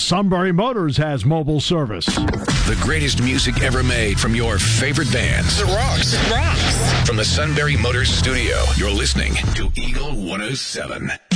Sunbury Motors has mobile service. The greatest music ever made from your favorite bands. It rocks. From the Sunbury Motors studio, you're listening to Eagle 107.